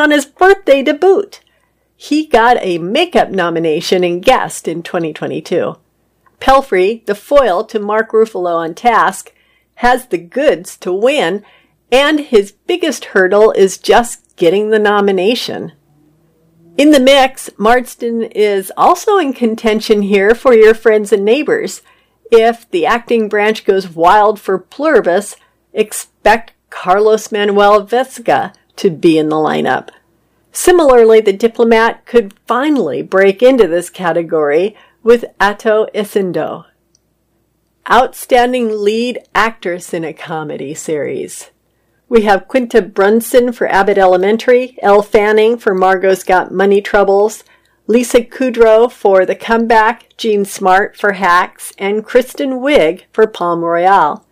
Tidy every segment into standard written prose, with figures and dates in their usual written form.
on his birthday to boot. He got a makeup nomination in Guest in 2022. Pelfrey, the foil to Mark Ruffalo on Task, has the goods to win, and his biggest hurdle is just getting the nomination. In the mix, Marsden is also in contention here for Your Friends and Neighbors. If the acting branch goes wild for Pluribus, expect Carlos Manuel Vega to be in the lineup. Similarly, The Diplomat could finally break into this category with Ato Isindo. Outstanding lead actress in a comedy series. We have Quinta Brunson for Abbott Elementary, Elle Fanning for Margot's Got Money Troubles, Lisa Kudrow for The Comeback, Jean Smart for Hacks, and Kristen Wiig for Palm Royale.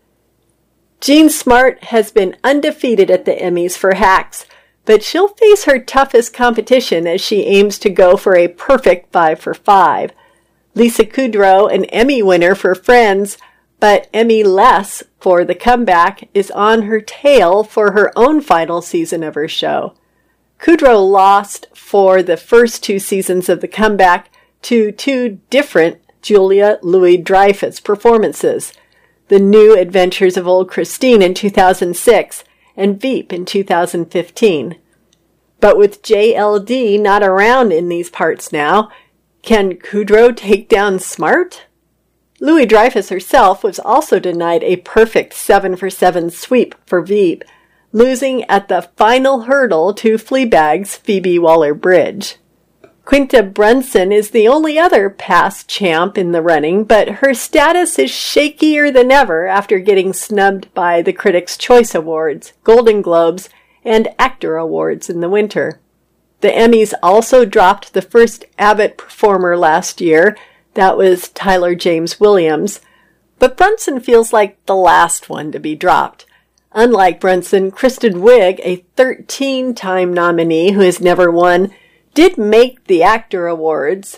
Jean Smart has been undefeated at the Emmys for Hacks, but she'll face her toughest competition as she aims to go for a perfect 5 for 5. Lisa Kudrow, an Emmy winner for Friends, but Emmy-less for The Comeback, is on her tail for her own final season of her show. Kudrow lost for the first 2 seasons of The Comeback to 2 different Julia Louis-Dreyfus performances, The New Adventures of Old Christine in 2006 and Veep in 2015. But with JLD not around in these parts now, can Kudrow take down Smart? Louis-Dreyfus herself was also denied a perfect 7 for 7 sweep for Veep, losing at the final hurdle to Fleabag's Phoebe Waller-Bridge. Quinta Brunson is the only other past champ in the running, but her status is shakier than ever after getting snubbed by the Critics' Choice Awards, Golden Globes, and Actor Awards in the winter. The Emmys also dropped the first Abbott performer last year. That was Tyler James Williams. But Brunson feels like the last one to be dropped. Unlike Brunson, Kristen Wiig, a 13-time nominee who has never won, did make the Actor Awards.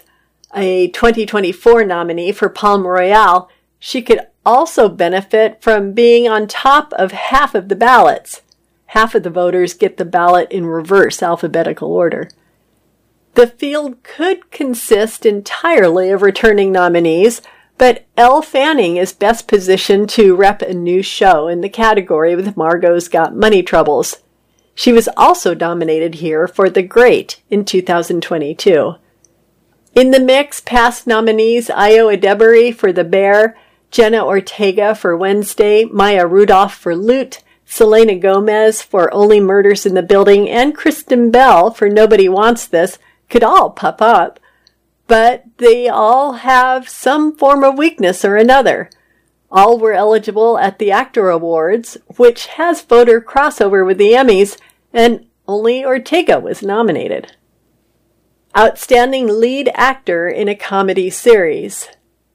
A 2024 nominee for Palm Royale, she could also benefit from being on top of half of the ballots. Half of the voters get the ballot in reverse alphabetical order. The field could consist entirely of returning nominees, but Elle Fanning is best positioned to rep a new show in the category with Margot's Got Money Troubles. She was also nominated here for The Great in 2022. In the mix, past nominees Ayo Edebiri for The Bear, Jenna Ortega for Wednesday, Maya Rudolph for Loot, Selena Gomez for Only Murders in the Building, and Kristen Bell for Nobody Wants This could all pop up, but they all have some form of weakness or another. All were eligible at the Actor Awards, which has voter crossover with the Emmys, and only Ortega was nominated. Outstanding Lead Actor in a Comedy Series.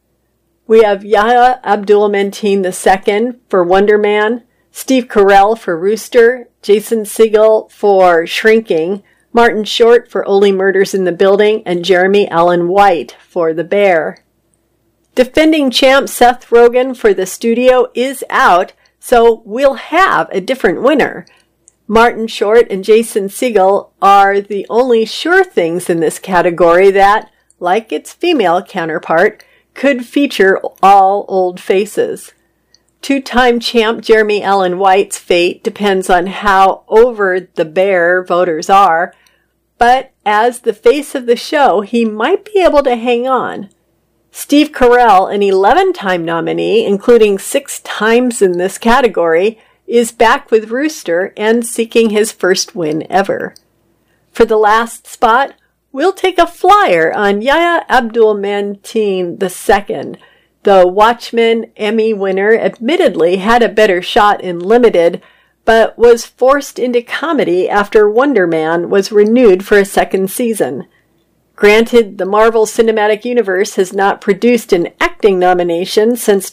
We have Yahya Abdul-Mateen II for Wonder Man, Steve Carell for Rooster, Jason Segel for Shrinking, Martin Short for Only Murders in the Building, and Jeremy Allen White for The Bear. Defending champ Seth Rogen for The Studio is out, so we'll have a different winner. Martin Short and Jason Segel are the only sure things in this category that, like its female counterpart, could feature all old faces. 2-time champ Jeremy Allen White's fate depends on how over The Bear voters are, but as the face of the show, he might be able to hang on. Steve Carell, an 11-time nominee, including 6 times in this category, is back with Rooster and seeking his first win ever. For the last spot, we'll take a flyer on Yahya Abdul-Mateen II. The Watchmen Emmy winner admittedly had a better shot in Limited, but was forced into comedy after Wonder Man was renewed for a second season. Granted, the Marvel Cinematic Universe has not produced an acting nomination since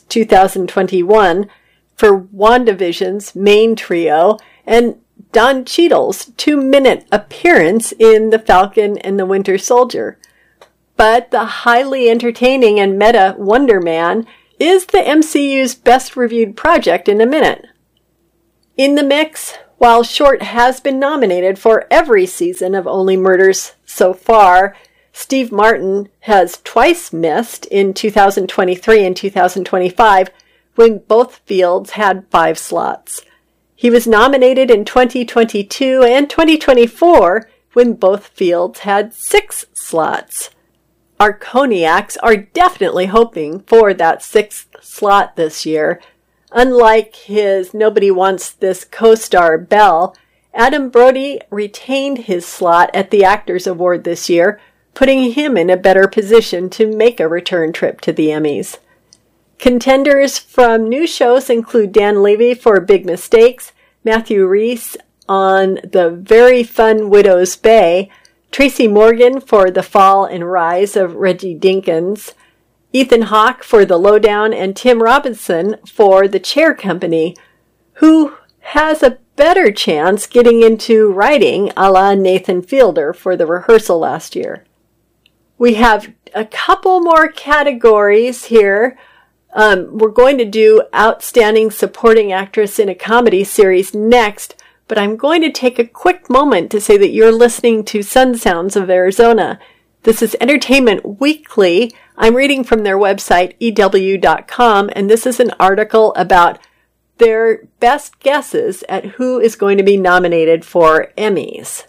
2021 for WandaVision's main trio and Don Cheadle's 2-minute appearance in The Falcon and the Winter Soldier. But the highly entertaining and meta Wonder Man is the MCU's best reviewed project in a minute. In the mix, While Short has been nominated for every season of Only Murders so far, Steve Martin has twice missed in 2023 and 2025 when both fields had 5 slots. He was nominated in 2022 and 2024 when both fields had 6 slots. Our Cognacs are definitely hoping for that 6th slot this year. Unlike his Nobody Wants This co-star Belle, Adam Brody retained his slot at the Actors Award this year, putting him in a better position to make a return trip to the Emmys. Contenders from new shows include Dan Levy for Big Mistakes, Matthew Rhys on the very fun Widow's Bay, Tracy Morgan for The Fall and Rise of Reggie Dinkins, Ethan Hawke for The Lowdown, and Tim Robinson for The Chair Company, who has a better chance getting into writing a la Nathan Fielder for The Rehearsal last year. We have a couple more categories here. We're going to do Outstanding Supporting Actress in a Comedy Series next, but I'm going to take a quick moment to say that you're listening to Sun Sounds of Arizona. This is Entertainment Weekly. I'm reading from their website, EW.com, and this is an article about their best guesses at who is going to be nominated for Emmys.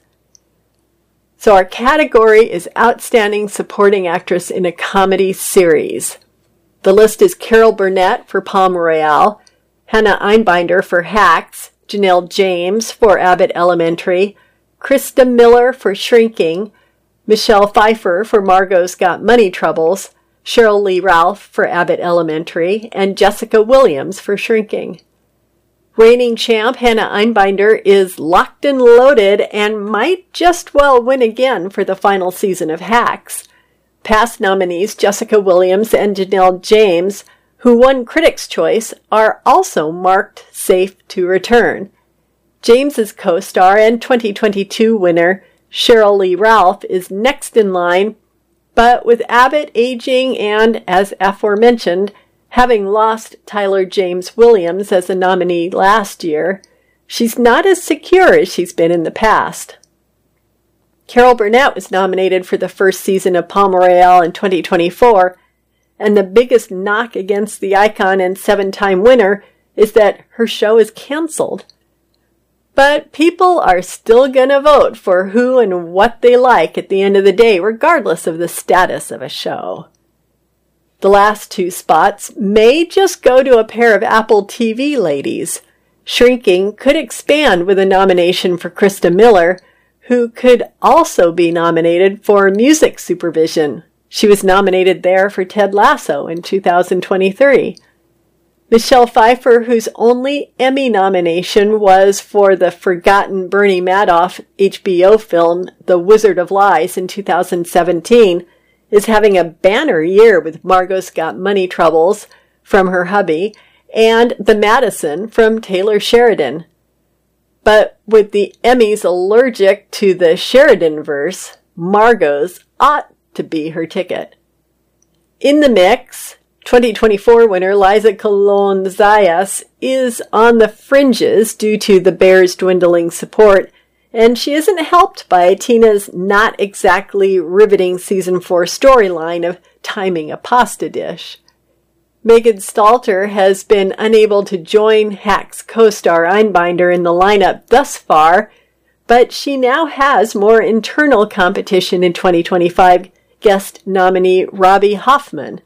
So our category is Outstanding Supporting Actress in a Comedy Series. The list is Carol Burnett for Palm Royale, Hannah Einbinder for Hacks, Janelle James for Abbott Elementary, Krista Miller for Shrinking, Michelle Pfeiffer for Margot's Got Money Troubles, Cheryl Lee Ralph for Abbott Elementary, and Jessica Williams for Shrinking. Reigning champ Hannah Einbinder is locked and loaded and might just well win again for the final season of Hacks. Past nominees Jessica Williams and Janelle James, who won Critics' Choice, are also marked safe to return. James's co-star and 2022 winner Cheryl Lee Ralph is next in line, but with Abbott aging and, as aforementioned, having lost Tyler James Williams as a nominee last year, she's not as secure as she's been in the past. Carol Burnett was nominated for the first season of Palm Royale in 2024, and the biggest knock against the icon and 7-time winner is that her show is canceled. But people are still going to vote for who and what they like at the end of the day, regardless of the status of a show. The last 2 spots may just go to a pair of Apple TV ladies. Shrinking could expand with a nomination for Krista Miller, who could also be nominated for music supervision. She was nominated there for Ted Lasso in 2023. Michelle Pfeiffer, whose only Emmy nomination was for the forgotten Bernie Madoff HBO film The Wizard of Lies in 2017, is having a banner year with Margot's Got Money Troubles from her hubby and The Madison from Taylor Sheridan. But with the Emmys allergic to the Sheridan-verse, Margot's ought to be her ticket. In the mix, 2024 winner Liza Colón-Zayas is on the fringes due to the Bears' dwindling support, and she isn't helped by Tina's not exactly riveting season 4 storyline of timing a pasta dish. Megan Stalter has been unable to join Hacks co-star Einbinder in the lineup thus far, but she now has more internal competition in 2025 guest nominee Robbie Hoffman.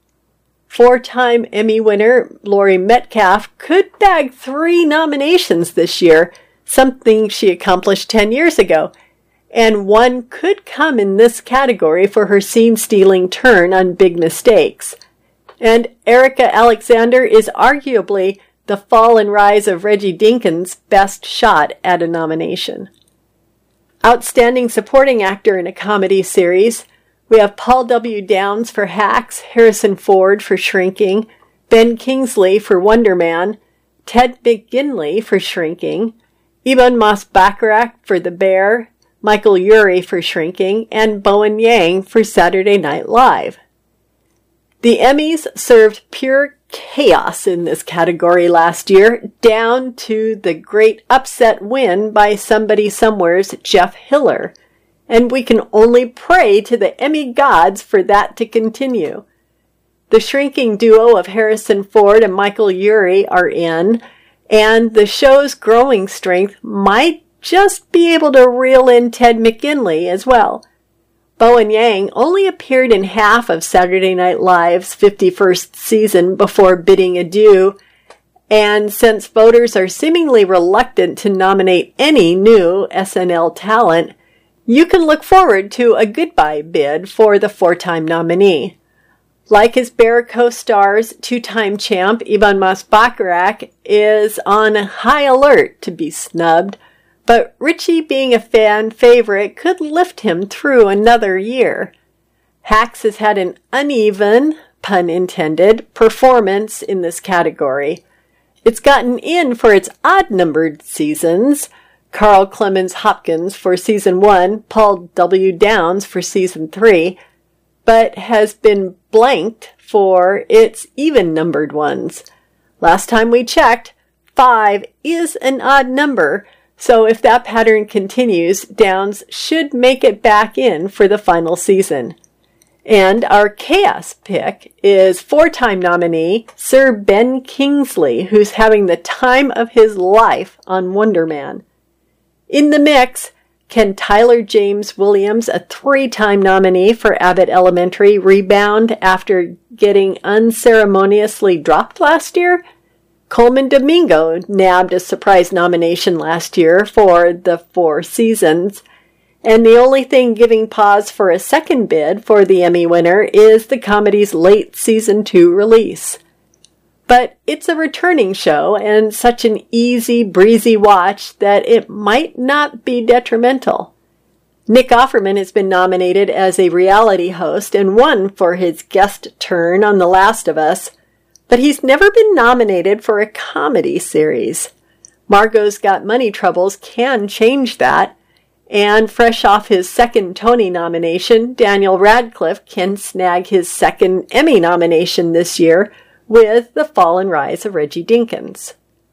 4-time Emmy winner Laurie Metcalf could bag 3 nominations this year, something she accomplished 10 years ago, and one could come in this category for her scene-stealing turn on Big Mistakes. And Erica Alexander is arguably The Fall and Rise of Reggie Dinkins' best shot at a nomination. Outstanding Supporting Actor in a Comedy Series, we have Paul W. Downs for Hacks, Harrison Ford for Shrinking, Ben Kingsley for Wonder Man, Ted McGinley for Shrinking, Ebon Moss-Bachrach for The Bear, Michael Urie for Shrinking, and Bowen Yang for Saturday Night Live. The Emmys served pure chaos in this category last year, down to the great upset win by Somebody Somewhere's Jeff Hiller. And we can only pray to the Emmy gods for that to continue. The shrinking duo of Harrison Ford and Michael Urie are in, and the show's growing strength might just be able to reel in Ted McGinley as well. Bowen Yang only appeared in half of Saturday Night Live's 51st season before bidding adieu, and since voters are seemingly reluctant to nominate any new SNL talent, you can look forward to a goodbye bid for the four-time nominee. Like his Bear co-stars, two-time champ Ivan Mas-Bacharach is on high alert to be snubbed, but Richie, being a fan favorite, could lift him through another year. Hacks has had an uneven, pun intended, performance in this category. It's gotten in for its odd-numbered seasons, Carl Clemens Hopkins for Season 1, Paul W. Downs for Season 3, but has been blanked for its even-numbered ones. Last time we checked, 5 is an odd number, so if that pattern continues, Downs should make it back in for the final season. And our chaos pick is four-time nominee Sir Ben Kingsley, who's having the time of his life on Wonder Man. In the mix, can Tyler James Williams, a three-time nominee for Abbott Elementary, rebound after getting unceremoniously dropped last year? Coleman Domingo nabbed a surprise nomination last year for the 4 seasons, and the only thing giving pause for a second bid for the Emmy winner is the comedy's late Season 2 release. But it's a returning show and such an easy, breezy watch that it might not be detrimental. Nick Offerman has been nominated as a reality host and won for his guest turn on The Last of Us, but he's never been nominated for a comedy series. Margot's Got Money Troubles can change that, and fresh off his second Tony nomination, Daniel Radcliffe can snag his second Emmy nomination this year with The Fall and Rise of Reggie Dinkins.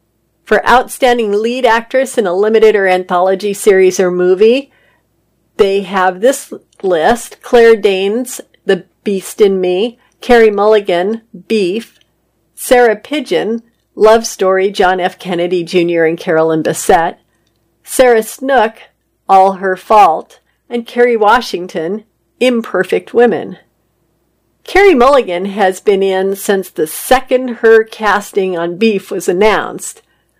For Outstanding Lead Actress in a Limited or Anthology Series or Movie, they have this list: Claire Danes, The Beast in Me; Carey Mulligan, Beef; Sarah Pidgeon, Love Story, John F. Kennedy Jr. and Carolyn Bessette; Sarah Snook, All Her Fault; and Kerry Washington, Imperfect Women. Carey Mulligan has been in since the second her casting on Beef was announced.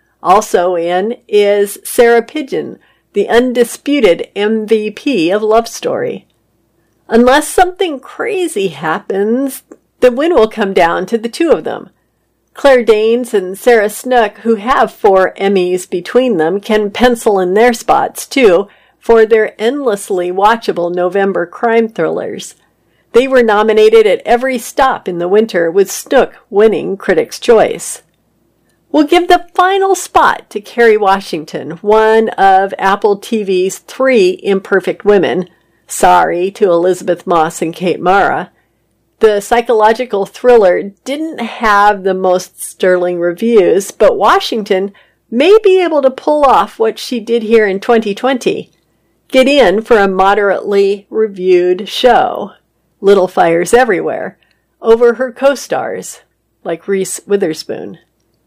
Also in is Sarah Pidgeon, the undisputed MVP of Love Story. Unless something crazy happens, the win will come down to the two of them. Claire Danes and Sarah Snook, who have 4 Emmys between them, can pencil in their spots, too, for their endlessly watchable November crime thrillers. They were nominated at every stop in the winter, with Snook winning Critics' Choice. We'll give the final spot to Kerry Washington, one of Apple TV's 3 Imperfect Women. Sorry to Elizabeth Moss and Kate Mara. The psychological thriller didn't have the most sterling reviews, but Washington may be able to pull off what she did here in 2020. Get in for a moderately reviewed show, Little Fires Everywhere, over her co-stars, like Reese Witherspoon.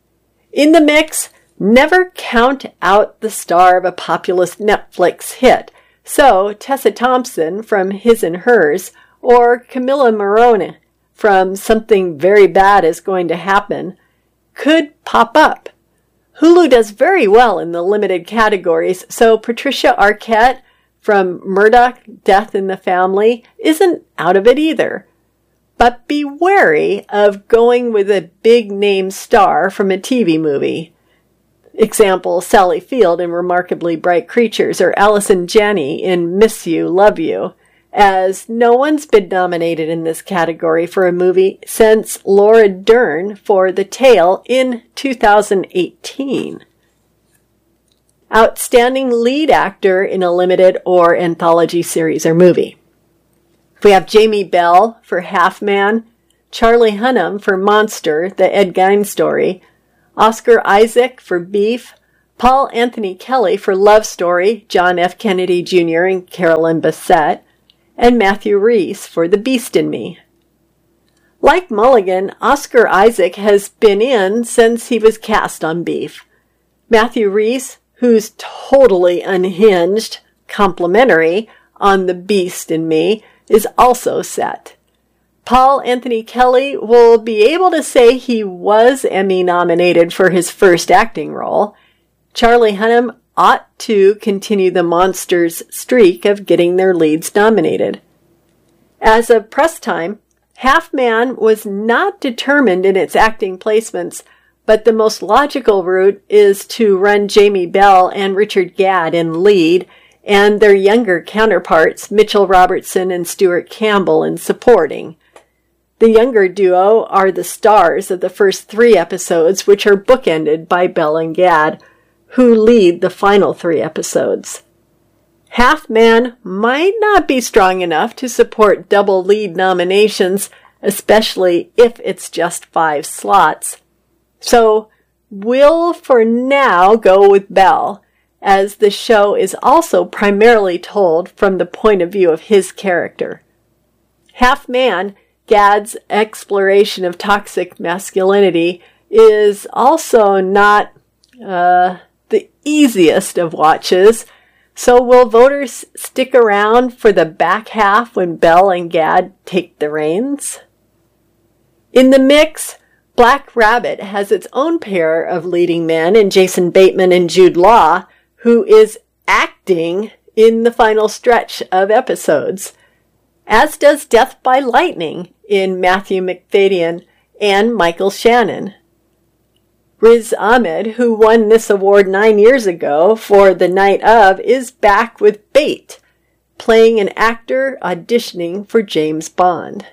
In the mix, never count out the star of a populist Netflix hit, so Tessa Thompson from His and Hers, or Camilla Morone from Something Very Bad Is Going to Happen, could pop up. Hulu does very well in the limited categories, so Patricia Arquette from Murdoch, Death in the Family isn't out of it either. But be wary of going with a big-name star from a TV movie. Example, Sally Field in Remarkably Bright Creatures, or Allison Janney in Miss You, Love You, as no one's been nominated in this category for a movie since Laura Dern for The Tale in 2018. Outstanding Lead Actor in a Limited or Anthology Series or Movie. We have Jamie Bell for Half Man, Charlie Hunnam for Monster, the Ed Gein story, Oscar Isaac for Beef, Paul Anthony Kelly for Love Story, John F. Kennedy Jr. and Carolyn Bessette, and Matthew Rhys for The Beast in Me. Like Mulligan, Oscar Isaac has been in since he was cast on Beef. Matthew Rhys, who's totally unhinged, complimentary on The Beast in Me, is also set. Paul Anthony Kelly will be able to say he was Emmy nominated for his first acting role. Charlie Hunnam ought to continue the Monsters' streak of getting their leads nominated. As of press time, Half Man was not determined in its acting placements, but the most logical route is to run Jamie Bell and Richard Gadd in lead, and their younger counterparts, Mitchell Robertson and Stuart Campbell, in supporting. The younger duo are the stars of the first 3 episodes, which are bookended by Bell and Gadd, who lead the final 3 episodes. Half Man might not be strong enough to support double lead nominations, especially if it's just 5 slots. So we'll for now go with Bell, as the show is also primarily told from the point of view of his character. Half Man, Gadd's exploration of toxic masculinity, is also not the easiest of watches. So will voters stick around for the back half when Bell and Gadd take the reins? In the mix, Black Rabbit has its own pair of leading men in Jason Bateman and Jude Law, who is acting in the final stretch of episodes, as does Death by Lightning in Matthew Macfadyen and Michael Shannon. Riz Ahmed, who won this award 9 years ago for The Night Of, is back with Bait, playing an actor auditioning for James Bond.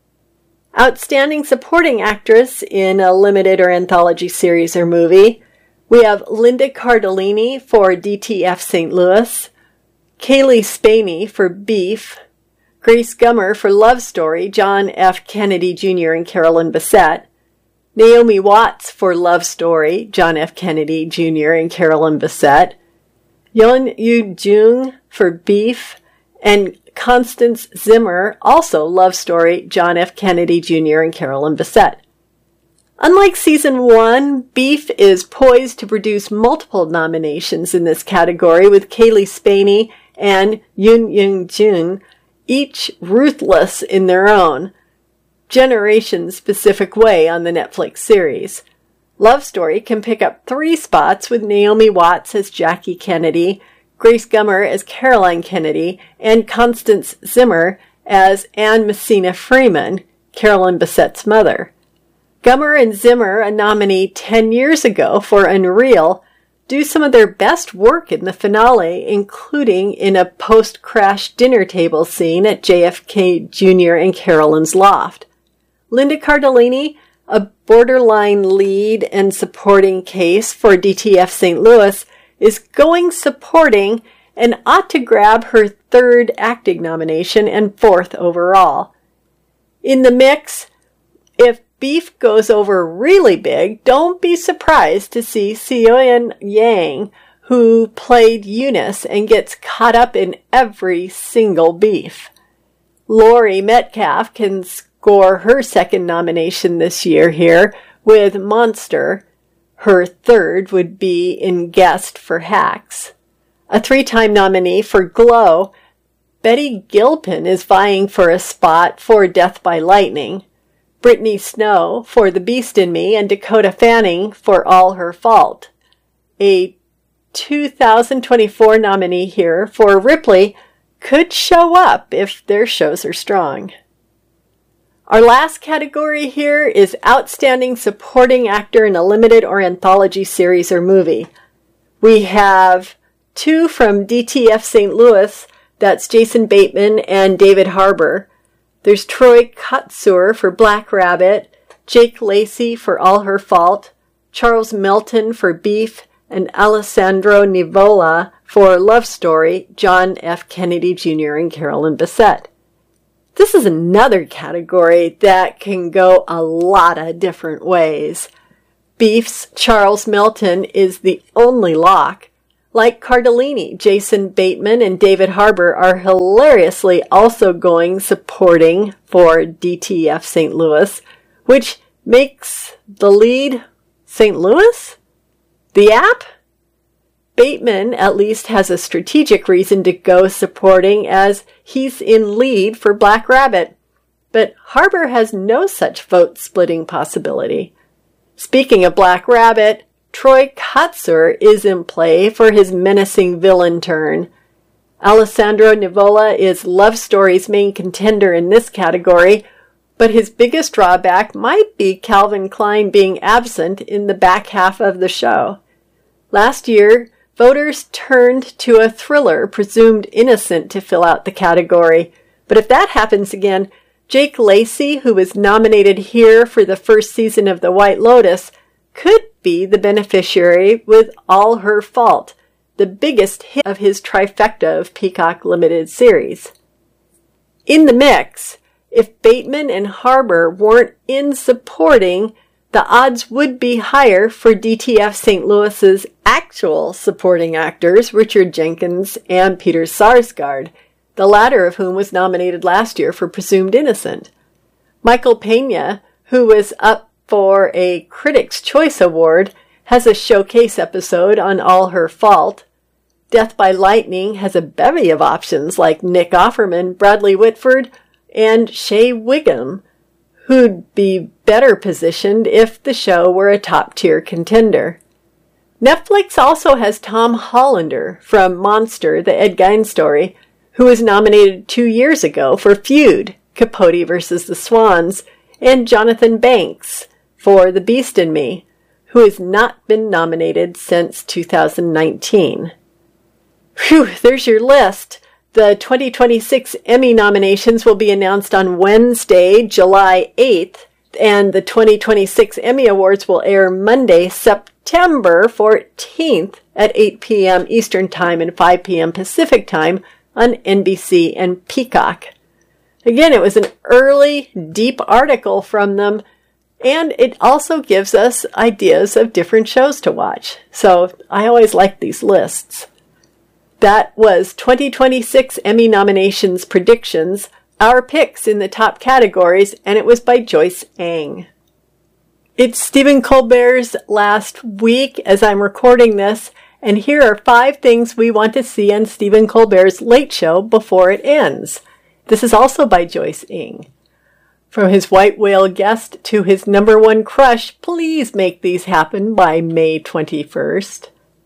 Outstanding supporting actress in a limited or anthology series or movie, we have Linda Cardellini for DTF St. Louis, Kaylee Spaney for Beef, Grace Gummer for Love Story, John F. Kennedy Jr. and Carolyn Bessette, Naomi Watts for Love Story, John F. Kennedy Jr. and Carolyn Bessette, Yeon Yu-jung for Beef, and Constance Zimmer, also Love Story, John F. Kennedy Jr. and Carolyn Bessette. Unlike Season 1, Beef is poised to produce multiple nominations in this category, with Kaylee Spaney and Yoon Young-jun each ruthless in their own, generation-specific way on the Netflix series. Love Story can pick up 3 spots with Naomi Watts as Jackie Kennedy, Grace Gummer as Caroline Kennedy, and Constance Zimmer as Anne Messina Freeman, Carolyn Bessette's mother. Gummer and Zimmer, a nominee 10 years ago for Unreal, do some of their best work in the finale, including in a post-crash dinner table scene at JFK Jr. and Carolyn's loft. Linda Cardellini, a borderline lead and supporting case for DTF St. Louis, is going supporting and ought to grab her 3rd acting nomination and 4th overall. In the mix, if Beef goes over really big, don't be surprised to see Seoyeon Yang, who played Eunice and gets caught up in every single beef. Laurie Metcalf can score her 2nd nomination this year here with Monster. Her 3rd would be in guest for Hacks. A 3-time nominee for Glow, Betty Gilpin is vying for a spot for Death by Lightning, Brittany Snow for The Beast in Me, and Dakota Fanning for All Her Fault. A 2024 nominee here for Ripley could show up if their shows are strong. Our last category here is Outstanding Supporting Actor in a Limited or Anthology Series or Movie. We have 2 from DTF St. Louis, that's Jason Bateman and David Harbour. There's Troy Kotsur for Black Rabbit, Jake Lacey for All Her Fault, Charles Melton for Beef, and Alessandro Nivola for Love Story, John F. Kennedy Jr. and Carolyn Bessette. This is another category that can go a lot of different ways. Beef's Charles Melton is the only lock. Like Cardellini, Jason Bateman and David Harbour are hilariously also going supporting for DTF St. Louis, which makes the lead St. Louis? The app? Bateman at least has a strategic reason to go supporting, as he's in lead for Black Rabbit, but Harbour has no such vote-splitting possibility. Speaking of Black Rabbit, Troy Kotsur is in play for his menacing villain turn. Alessandro Nivola is Love Story's main contender in this category, but his biggest drawback might be Calvin Klein being absent in the back half of the show. Last year, voters turned to a thriller presumed innocent to fill out the category, but if that happens again, Jake Lacy, who was nominated here for the first season of The White Lotus, could be the beneficiary with All Her Fault, the biggest hit of his trifecta of Peacock limited series. In the mix, if Bateman and Harbour weren't in supporting, the odds would be higher for DTF St. Louis's actual supporting actors, Richard Jenkins and Peter Sarsgaard, the latter of whom was nominated last year for Presumed Innocent. Michael Pena, who was up for a Critics' Choice Award, has a showcase episode on All Her Fault. Death by Lightning has a bevy of options like Nick Offerman, Bradley Whitford, and Shea Wiggum, who'd be better positioned if the show were a top-tier contender. Netflix also has Tom Hollander from Monster, the Ed Gein story, who was nominated 2 years ago for Feud, Capote vs. the Swans, and Jonathan Banks for The Beast in Me, who has not been nominated since 2019. Phew, there's your list. The 2026 Emmy nominations will be announced on Wednesday, July 8th, and the 2026 Emmy Awards will air Monday, September 14th at 8 p.m. Eastern Time and 5 p.m. Pacific Time on NBC and Peacock. Again, it was an early, deep article from them, and it also gives us ideas of different shows to watch. So I always like these lists. That was 2026 Emmy nominations predictions, our picks in the top categories, and it was by Joyce Ang. It's Stephen Colbert's last week as I'm recording this, and here are 5 things we want to see on Stephen Colbert's Late Show before it ends. This is also by Joyce Ng. From his white whale guest to his number one crush, please make these happen by May 21st.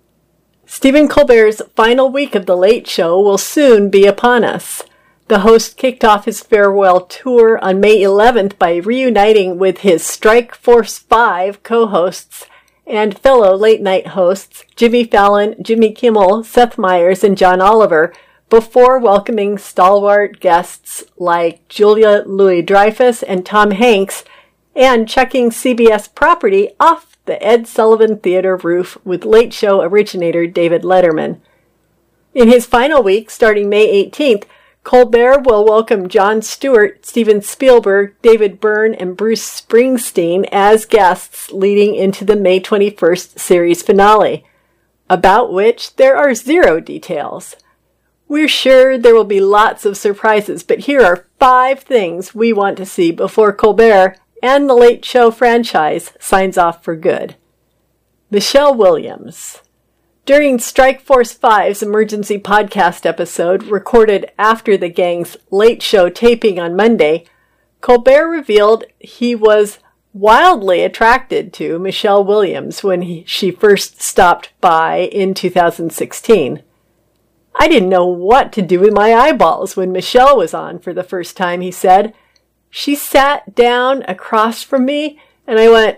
Stephen Colbert's final week of The Late Show will soon be upon us. The host kicked off his farewell tour on May 11th by reuniting with his Strike Force 5 co-hosts and fellow late-night hosts Jimmy Fallon, Jimmy Kimmel, Seth Meyers, and John Oliver, before welcoming stalwart guests like Julia Louis-Dreyfus and Tom Hanks, and checking CBS property off the Ed Sullivan Theater roof with Late Show originator David Letterman. In his final week, starting May 18th, Colbert will welcome Jon Stewart, Steven Spielberg, David Byrne, and Bruce Springsteen as guests leading into the May 21st series finale, about which there are 0 details. We're sure there will be lots of surprises, but here are 5 things we want to see before Colbert and the Late Show franchise signs off for good. Michelle Williams. During Strike Force 5's emergency podcast episode, recorded after the gang's Late Show taping on Monday, Colbert revealed he was wildly attracted to Michelle Williams when she first stopped by in 2016. I didn't know what to do with my eyeballs when Michelle was on for the first time, he said. She sat down across from me, and I went,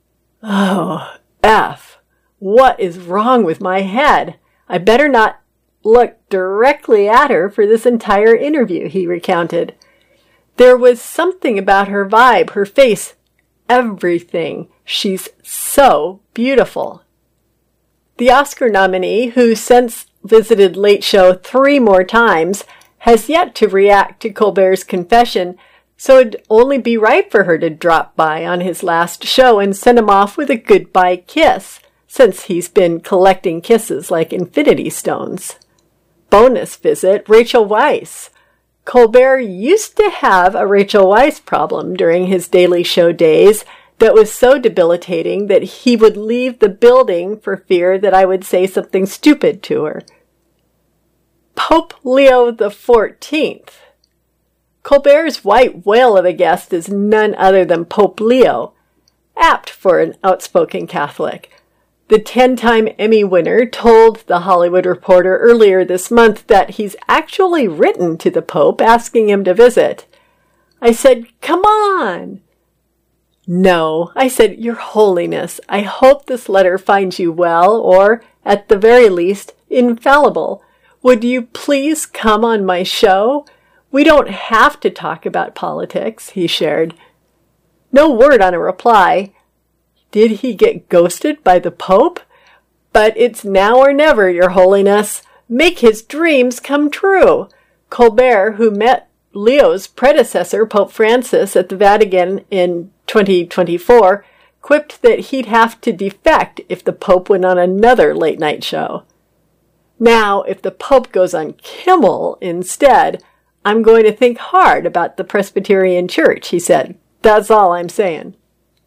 "Oh, F, what is wrong with my head? I better not look directly at her for this entire interview," he recounted. There was something about her vibe, her face, everything. She's so beautiful. The Oscar nominee, who since visited Late Show 3 more times, has yet to react to Colbert's confession, so it'd only be right for her to drop by on his last show and send him off with a goodbye kiss, since he's been collecting kisses like infinity stones. Bonus visit, Rachel Weisz. Colbert used to have a Rachel Weisz problem during his Daily Show days that was so debilitating that he would leave the building for fear that I would say something stupid to her. Pope Leo XIV. Colbert's white whale of a guest is none other than Pope Leo, apt for an outspoken Catholic. The 10-time Emmy winner told The Hollywood Reporter earlier this month that he's actually written to the Pope asking him to visit. I said, "Come on!" "No," I said, "Your Holiness, I hope this letter finds you well, or, at the very least, infallible. Would you please come on my show? We don't have to talk about politics," he shared. No word on a reply. Did he get ghosted by the Pope? But it's now or never, Your Holiness. Make his dreams come true. Colbert, who met Leo's predecessor, Pope Francis, at the Vatican in 2024, quipped that he'd have to defect if the Pope went on another late-night show. Now, if the Pope goes on Kimmel instead, I'm going to think hard about the Presbyterian Church, he said. That's all I'm saying.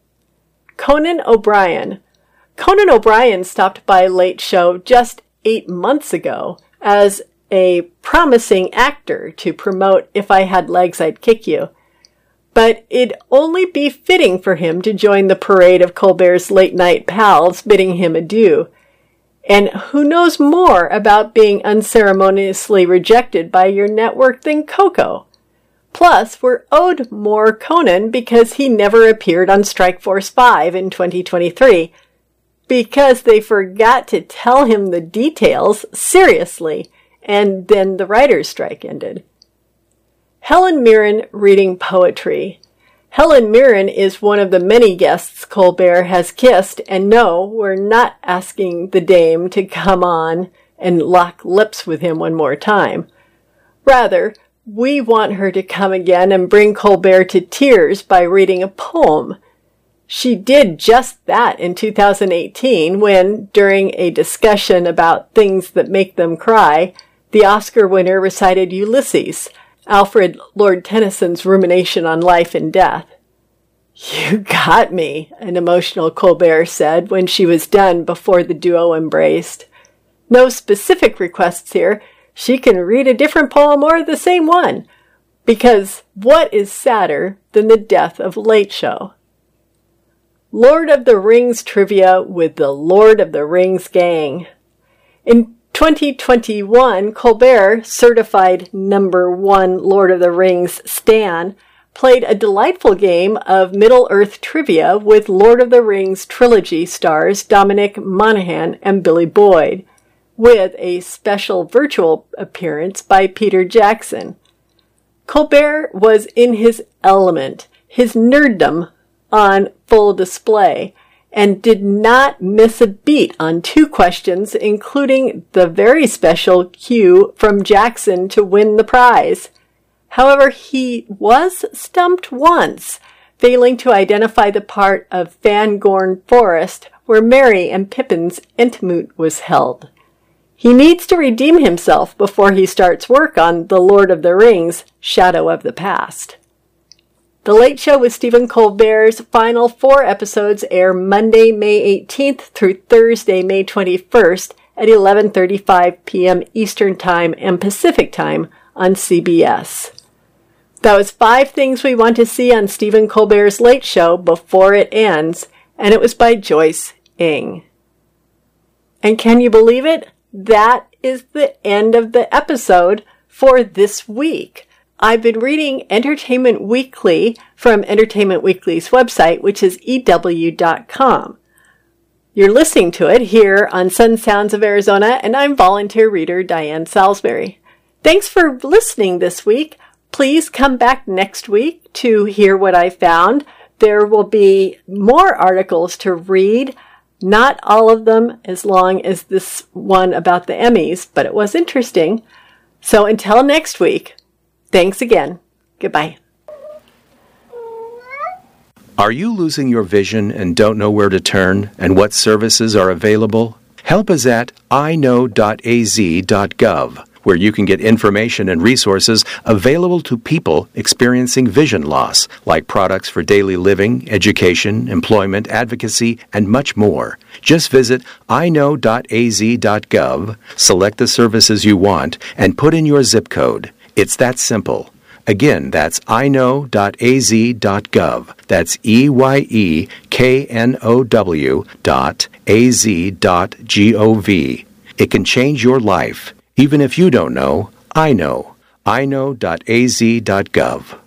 Conan O'Brien. Conan O'Brien stopped by Late Show just 8 months ago as a promising actor to promote If I Had Legs, I'd Kick You. But it'd only be fitting for him to join the parade of Colbert's late-night pals bidding him adieu. And who knows more about being unceremoniously rejected by your network than Coco? Plus, we're owed more Conan because he never appeared on Strikeforce 5 in 2023, because they forgot to tell him the details seriously, and then the writer's strike ended. Helen Mirren reading poetry. Helen Mirren is one of the many guests Colbert has kissed, and no, we're not asking the dame to come on and lock lips with him one more time. Rather, we want her to come again and bring Colbert to tears by reading a poem. She did just that in 2018 when, during a discussion about things that make them cry, the Oscar winner recited Ulysses, Alfred Lord Tennyson's rumination on life and death. "You got me," an emotional Colbert said when she was done before the duo embraced. No specific requests here. She can read a different poem or the same one, because what is sadder than the death of Late Show? Lord of the Rings trivia with the Lord of the Rings gang. In 2021, Colbert, certified #1 Lord of the Rings stan, played a delightful game of Middle-earth trivia with Lord of the Rings trilogy stars Dominic Monaghan and Billy Boyd, with a special virtual appearance by Peter Jackson. Colbert was in his element, his nerddom on full display, and did not miss a beat on 2 questions, including the very special cue from Jackson to win the prize. However, he was stumped once, failing to identify the part of Fangorn Forest where Merry and Pippin's Entmoot was held. He needs to redeem himself before he starts work on The Lord of the Rings, Shadow of the Past. The Late Show with Stephen Colbert's final 4 episodes air Monday, May 18th through Thursday, May 21st at 11:35 p.m. Eastern Time and Pacific Time on CBS. That was 5 things we want to see on Stephen Colbert's Late Show before it ends, and it was by Joyce Ng. And can you believe it? That is the end of the episode for this week. I've been reading Entertainment Weekly from Entertainment Weekly's website, which is EW.com. You're listening to it here on Sun Sounds of Arizona, and I'm volunteer reader Diane Salisbury. Thanks for listening this week. Please come back next week to hear what I found. There will be more articles to read. Not all of them as long as this one about the Emmys, but it was interesting. So until next week, thanks again. Goodbye. Are you losing your vision and don't know where to turn and what services are available? Help is at iknow.az.gov, where you can get information and resources available to people experiencing vision loss, like products for daily living, education, employment, advocacy, and much more. Just visit iknow.az.gov, select the services you want, and put in your zip code. It's that simple. Again, that's iknow.az.gov. That's EYEKNOW.az.gov. It can change your life. Even if you don't know, I know. iknow.az.gov.